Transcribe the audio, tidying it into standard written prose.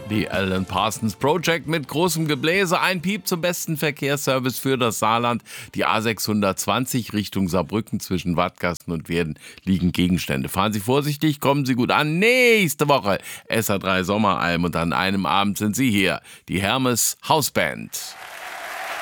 Die Alan Parsons Project mit großem Gebläse, ein Piep zum besten Verkehrsservice für das Saarland. Die A620 Richtung Saarbrücken zwischen Wadgasten und Werden liegen Gegenstände. Fahren Sie vorsichtig, kommen Sie gut an. Nächste Woche SA3 Sommeralm und an einem Abend sind Sie hier, die Hermes Hausband.